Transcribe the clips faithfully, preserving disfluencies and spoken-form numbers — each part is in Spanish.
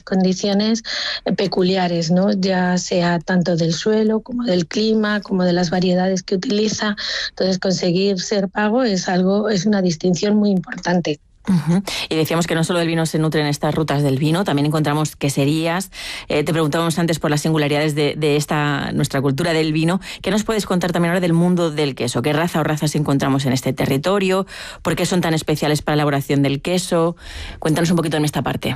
condiciones peculiares, ¿no? Ya sea tanto del suelo como del clima, como de las variedades que utiliza. Entonces, conseguir ser pago es algo, es una distinción muy importante. Uh-huh. Y decíamos que no solo del vino se nutren estas rutas del vino, también encontramos queserías. Eh, te preguntábamos antes por las singularidades de, de esta nuestra cultura del vino. ¿Qué nos puedes contar también ahora del mundo del queso? ¿Qué raza o razas encontramos en este territorio? ¿Por qué son tan especiales para la elaboración del queso? Cuéntanos un poquito en esta parte.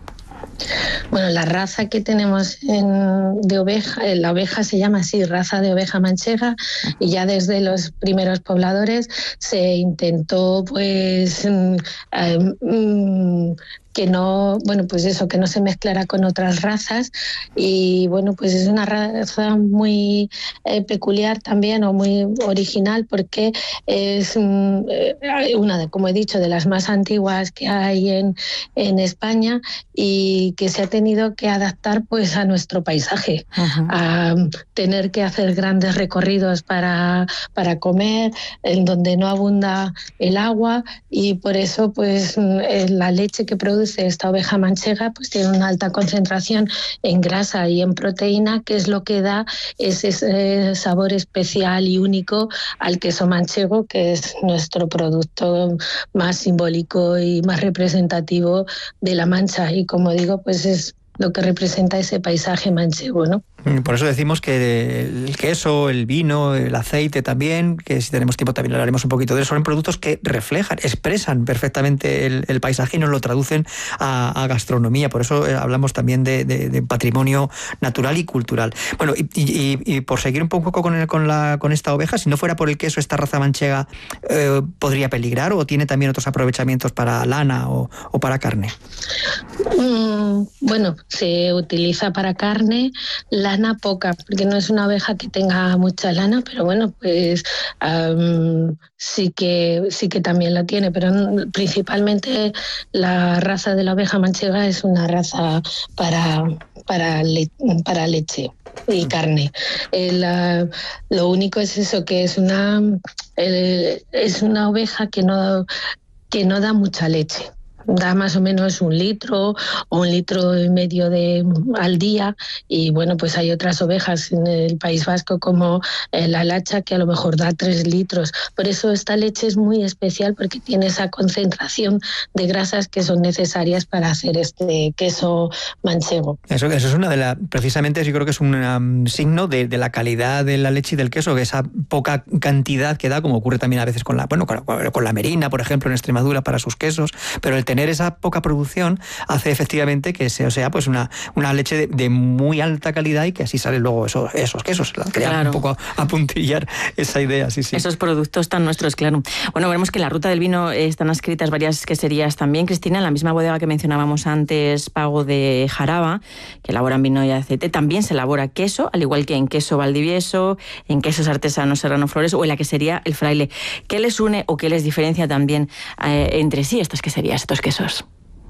Bueno, la raza que tenemos en, de oveja, la oveja se llama así, raza de oveja manchega, y ya desde los primeros pobladores se intentó, pues, eh, mm, que no, bueno, pues eso, que no se mezclara con otras razas, y bueno, pues es una raza muy eh, peculiar también, o muy original, porque es um, una de, como he dicho, de las más antiguas que hay en, en España, y que se ha tenido que adaptar pues a nuestro paisaje, uh-huh. a tener que hacer grandes recorridos para, para comer, en donde no abunda el agua, y por eso pues la leche que produce esta oveja manchega pues tiene una alta concentración en grasa y en proteína, que es lo que da ese, ese sabor especial y único al queso manchego, que es nuestro producto más simbólico y más representativo de La Mancha, y como digo, pues es lo que representa ese paisaje manchego, ¿no? Por eso decimos que el queso, el vino, el aceite también, que si tenemos tiempo también hablaremos un poquito de eso, son productos que reflejan, expresan perfectamente el, el paisaje y nos lo traducen a, a gastronomía. Por eso hablamos también de, de, de patrimonio natural y cultural. Bueno, y, y, y por seguir un poco con, el, con, la, con esta oveja, si no fuera por el queso, esta raza manchega eh, ¿podría peligrar o tiene también otros aprovechamientos para lana o, o para carne? Mm, bueno, se utiliza para carne, lana poca, porque no es una oveja que tenga mucha lana, pero bueno, pues um, sí que sí que también la tiene, pero principalmente la raza de la oveja manchega es una raza para, para, le, para leche y carne. El, uh, lo único es eso, que es una, el, es una oveja que no, que no da mucha leche. Da más o menos un litro o un litro y medio de, al día, y bueno, pues hay otras ovejas en el País Vasco como eh, la lacha, que a lo mejor da tres litros. Por eso esta leche es muy especial, porque tiene esa concentración de grasas que son necesarias para hacer este queso manchego. Eso, eso es una de las, precisamente yo creo que es un um, signo de, de la calidad de la leche y del queso, que esa poca cantidad que da, como ocurre también a veces con la, bueno, con, con la merina, por ejemplo, en Extremadura para sus quesos, pero el tener esa poca producción hace efectivamente que sea, o sea pues una, una leche de, de muy alta calidad, y que así salen luego esos, esos quesos. Quería claro. un poco apuntillar esa idea, sí, sí. Esos productos tan nuestros, claro. Bueno, veremos que en la ruta del vino están escritas varias queserías también, Cristina, en la misma bodega que mencionábamos antes, Pago de Jaraba, que elaboran vino y aceite, también se elabora queso, al igual que en Queso Valdivieso, en Quesos Artesanos Serrano Flores o en la quesería El Fraile. ¿Qué les une o qué les diferencia también eh, entre sí estas queserías, estos quesos?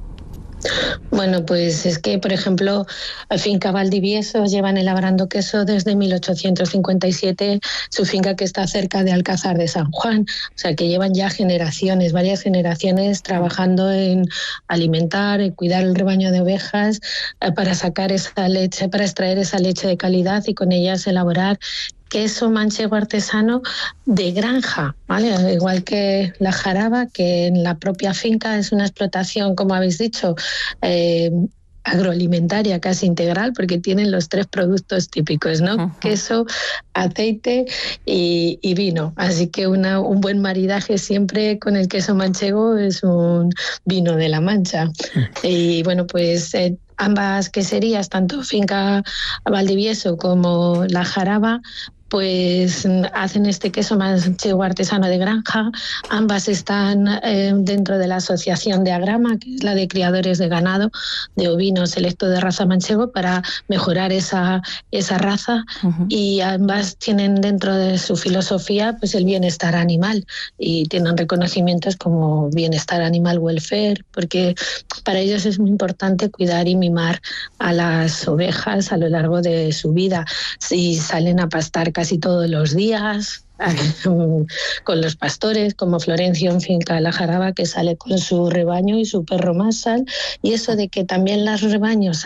Bueno, pues es que, por ejemplo, Finca Valdivieso llevan elaborando queso desde mil ochocientos cincuenta y siete, su finca que está cerca de Alcázar de San Juan, o sea que llevan ya generaciones, varias generaciones trabajando en alimentar, en cuidar el rebaño de ovejas eh, para sacar esa leche, para extraer esa leche de calidad y con ellas elaborar queso manchego artesano de granja, ¿vale? Igual que la Jaraba, que en la propia finca es una explotación, como habéis dicho, eh, agroalimentaria casi integral, porque tienen los tres productos típicos, ¿no? Uh-huh. Queso, aceite y, y vino. Así que una, un buen maridaje siempre con el queso manchego es un vino de La Mancha. Uh-huh. Y bueno, pues eh, ambas queserías, tanto Finca Valdivieso como la Jaraba, pues hacen este queso manchego artesano de granja. Ambas están eh, dentro de la Asociación de Agrama, que es la de criadores de ganado de ovino selecto de raza manchego, para mejorar esa, esa raza. Uh-huh. Y ambas tienen dentro de su filosofía pues el bienestar animal, y tienen reconocimientos como Bienestar Animal Welfare, porque para ellos es muy importante cuidar y mimar a las ovejas a lo largo de su vida. Si salen a pastar casi todos los días con los pastores, como Florencio en Finca La Jaraba, que sale con su rebaño y su perro Masal, y eso de que también los rebaños